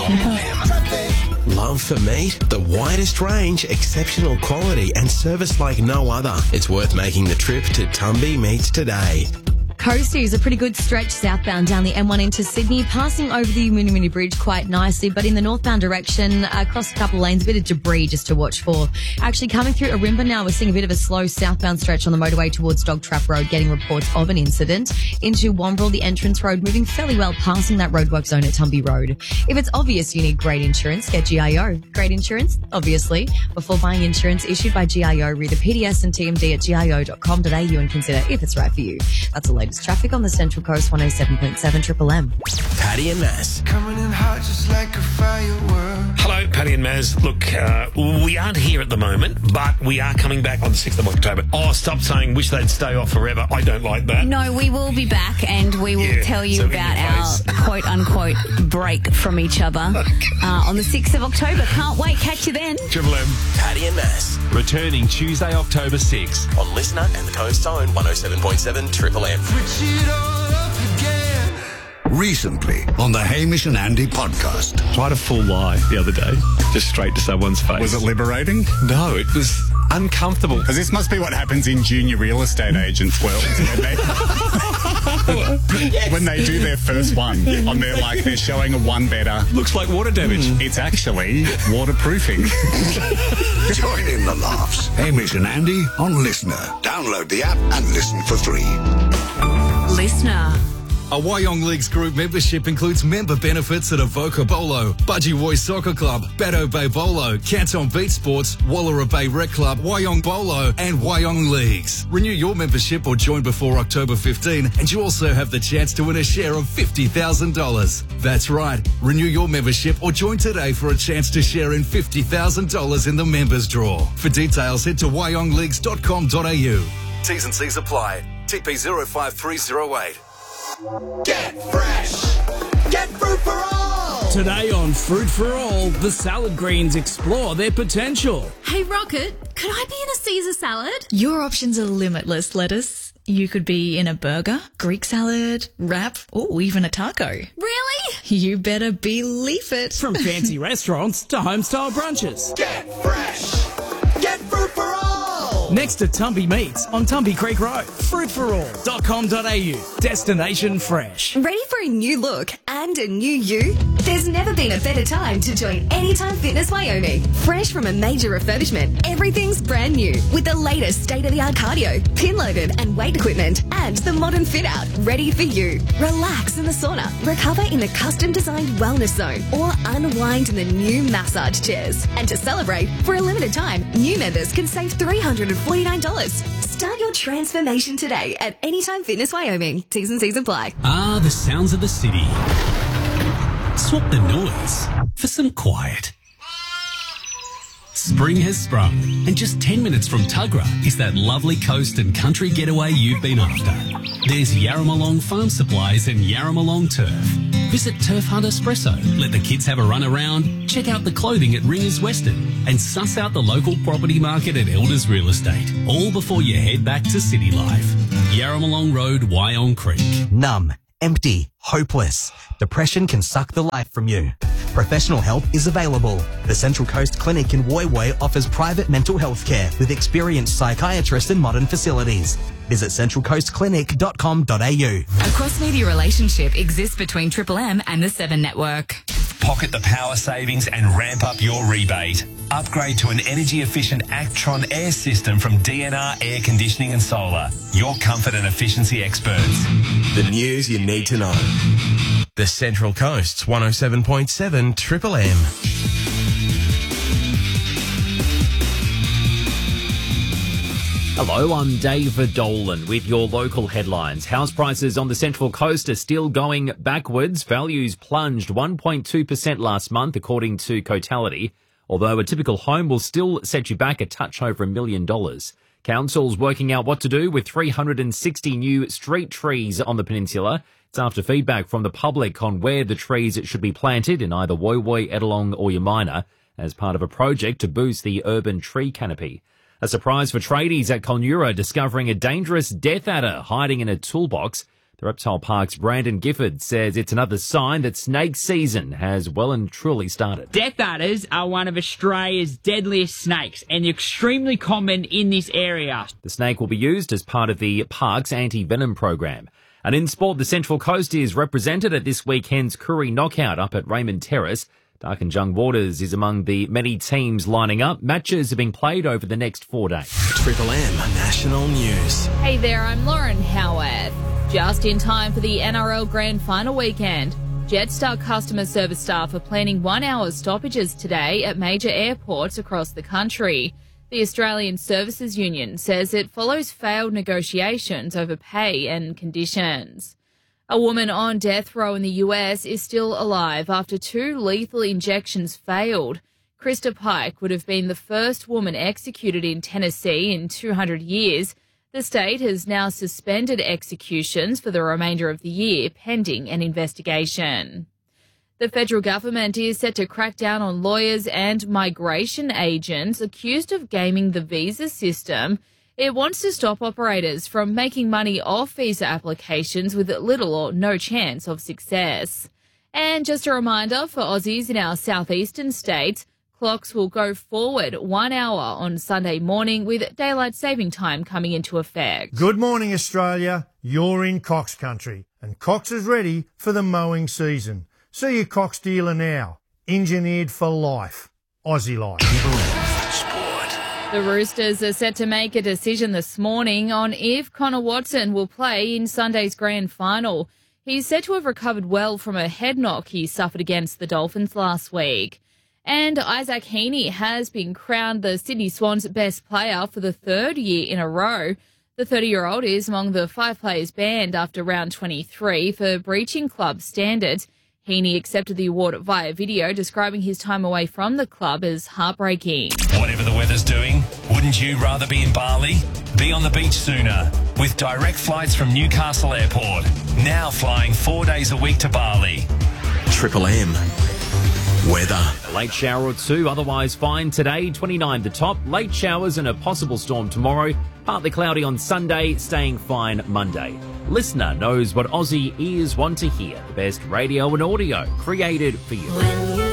Love for meat? The widest range, exceptional quality and service like no other. It's worth making the trip to Tumby Meats today. Coastie is a pretty good stretch southbound down the M1 into Sydney, passing over the Moonee Bridge quite nicely, but in the northbound direction, across a couple of lanes, a bit of debris just to watch for. Actually, coming through Arimba now, we're seeing a bit of a slow southbound stretch on the motorway towards Dog Trap Road, getting reports of an incident. Into Wombrel, the entrance road, moving fairly well, passing that roadwork zone at Tumby Road. If it's obvious you need great insurance, get GIO. Great insurance, obviously. Before buying insurance issued by GIO, read the PDS and TMD at gio.com.au and consider if it's right for you. That's the latest traffic on the Central Coast, 107.7 Triple M. Paddy and Maz. Coming in hot just like a firework. Hello, Paddy and Maz. Look, we aren't here at the moment, but we are coming back on the 6th of October. Oh, stop saying wish they'd stay off forever. I don't like that. No, we will be back and we will tell you about our quote-unquote break from each other on the 6th of October. Can't wait. Catch you then. Triple M. Paddy and Maz. Returning Tuesday, October 6. On Listener and the Coast Zone, 107.7 Triple M. Switch it all up again. Recently on the Hamish and Andy podcast. Tried a full lie the other day, just straight to someone's face. Was it liberating? No, it was uncomfortable. Because this must be what happens in junior real estate agents' world. When they do their first one, they're showing a one-bedder. Looks like water damage. It's actually waterproofing. Join in the laughs. Hamish and Andy on Listener. Download the app and listen for free. Listener. A Wyong Leagues Group membership includes member benefits at Avoca Bolo, Budgie Boy Soccer Club, Bateau Bay Bolo, Canton Beach Sports, Wallara Bay Rec Club, Wyong Bolo and Wyong Leagues. Renew your membership or join before October 15 and you also have the chance to win a share of $50,000. That's right. Renew your membership or join today for a chance to share in $50,000 in the members draw. For details, head to wyongleagues.com.au. T's and C's apply. TP 05308. Get fresh. Get fruit for all. Today on Fruit for All, the salad greens explore their potential. Hey, Rocket, could I be in a Caesar salad? Your options are limitless, lettuce. You could be in a burger, Greek salad, wrap, or even a taco. Really? You better believe it. From fancy restaurants to home-style brunches. Get fresh. Get fruit for all. Next to Tumby Meats on Tumby Creek Road. Fruitforall.com.au. Destination fresh. Ready for a new look and a new you? There's never been a better time to join Anytime Fitness Wyoming. Fresh from a major refurbishment, everything's brand new with the latest state-of-the-art cardio, pin-loaded and weight equipment, and the modern fit-out ready for you. Relax in the sauna, recover in the custom-designed wellness zone, or unwind in the new massage chairs. And to celebrate, for a limited time, new members can save $349. Start your transformation today at Anytime Fitness Wyoming. T's and C's apply. Ah, the sounds of the city. Swap the noise for some quiet. Spring has sprung, and just 10 minutes from Tuggerah is that lovely coast and country getaway you've been after. There's Yarramalong Farm Supplies and Yarramalong Turf. Visit Turf Hunt Espresso, let the kids have a run around, check out the clothing at Ringers Western, and suss out the local property market at Elders Real Estate, all before you head back to city life. Yarramalong Road, Wyong Creek. Numb, empty, hopeless. Depression can suck the life from you. Professional help is available. The Central Coast Clinic in Woy Woy offers private mental health care with experienced psychiatrists and modern facilities. Visit centralcoastclinic.com.au. A cross-media relationship exists between Triple M and the 7 Network. Pocket the power savings and ramp up your rebate. Upgrade to an energy-efficient Actron air system from DNR Air Conditioning and Solar. Your comfort and efficiency experts. The news you need to know. The Central Coast's 107.7 Triple M. Hello, I'm David Dolan with your local headlines. House prices on the Central Coast are still going backwards. Values plunged 1.2% last month, according to Cotality, although a typical home will still set you back a touch over $1 million. Council's working out what to do with 360 new street trees on the peninsula. It's after feedback from the public on where the trees should be planted in either Woy Woy, Ettalong or Yamina as part of a project to boost the urban tree canopy. A surprise for tradies at Colnura discovering a dangerous death adder hiding in a toolbox. The Reptile Park's Brandon Gifford says it's another sign that snake season has well and truly started. Death adders are one of Australia's deadliest snakes and extremely common in this area. The snake will be used as part of the park's anti-venom program. And in sport, the Central Coast is represented at this weekend's Koori Knockout up at Raymond Terrace. Darkinjung Waters is among the many teams lining up. Matches are being played over the next 4 days. Triple M National News. Hey there, I'm Lauren Howard. Just in time for the NRL Grand Final weekend, Jetstar customer service staff are planning 1 hour stoppages today at major airports across the country. The Australian Services Union says it follows failed negotiations over pay and conditions. A woman on death row in the US is still alive after 2 lethal injections failed. Krista Pike would have been the first woman executed in Tennessee in 200 years. The state has now suspended executions for the remainder of the year, pending an investigation. The federal government is set to crack down on lawyers and migration agents accused of gaming the visa system. It wants to stop operators from making money off visa applications with little or no chance of success. And just a reminder for Aussies in our southeastern states, clocks will go forward 1 hour on Sunday morning with daylight saving time coming into effect. Good morning, Australia. You're in Cox country, and Cox is ready for the mowing season. See your Cox dealer now. Engineered for life. Aussie life. The Roosters are set to make a decision this morning on if Connor Watson will play in Sunday's grand final. He's said to have recovered well from a head knock he suffered against the Dolphins last week. And Isaac Heaney has been crowned the Sydney Swans best player for the 3rd year in a row. The 30-year-old is among the 5 players banned after round 23 for breaching club standards. Heaney accepted the award via video, describing his time away from the club as heartbreaking. Whatever the weather's doing, wouldn't you rather be in Bali? Be on the beach sooner with direct flights from Newcastle Airport. Now flying 4 days a week to Bali. Triple M. Weather. A late shower or 2, otherwise fine today, 29 the top. Late showers and a possible storm tomorrow. Partly cloudy on Sunday, staying fine Monday. Listener knows what Aussie ears want to hear. The best radio and audio created for you.